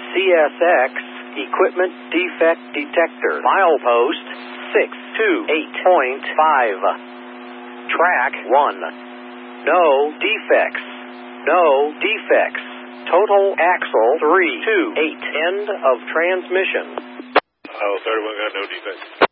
CSX Equipment Defect Detector. Milepost 628.5. Track 1. No defects. No defects. Total axle 328. End of transmission. Oh, 31 got no defects.